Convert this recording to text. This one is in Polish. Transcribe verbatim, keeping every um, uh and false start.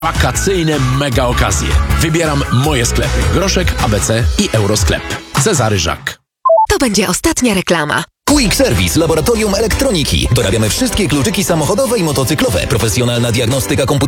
Wakacyjne mega okazje. Wybieram moje sklepy. Groszek, A B C i Eurosklep. Cezary Żak. To będzie ostatnia reklama. Quick Service Laboratorium Elektroniki. Dorabiamy wszystkie kluczyki samochodowe i motocyklowe. Profesjonalna diagnostyka komputerowa.